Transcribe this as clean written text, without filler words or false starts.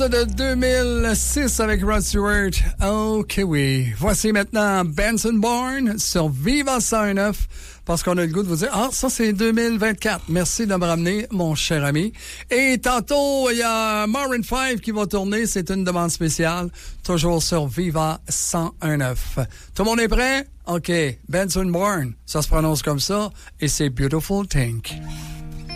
De 2006 avec Rod Stewart. OK, oui. Voici maintenant Benson Bourne sur Viva 109 parce qu'on a le goût de vous dire, ça c'est 2024. Merci de me ramener, mon cher ami. Et tantôt, il y a Maroon 5 qui va tourner. C'est une demande spéciale. Toujours sur Viva 109. Tout le monde est prêt? OK. Benson Bourne. Ça se prononce comme ça. Et c'est Beautiful Thing.